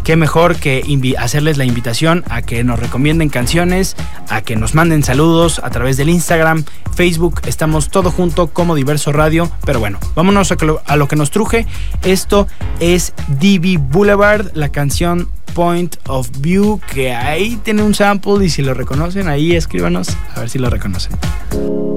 qué mejor que hacerles la invitación a que nos recomienden canciones, a que nos manden saludos a través del Instagram, Facebook. Estamos todo junto como Diverso Radio. Pero bueno, vámonos a lo que nos truje. Esto es DB Boulevard, la canción Point of View, que ahí tiene un sample, y si lo reconocen, ahí escríbanos a ver si lo reconocen.